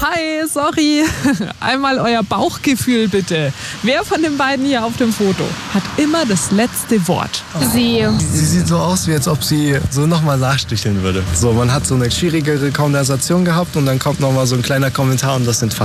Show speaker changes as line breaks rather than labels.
Hi, sorry. Einmal euer Bauchgefühl bitte. Wer von den beiden hier auf dem Foto hat immer das letzte Wort?
Sie.
Sie sieht so aus, wie als ob sie so nochmal nachsticheln würde. So, man hat so eine schwierigere Konversation gehabt und dann kommt nochmal so ein kleiner Kommentar und das sind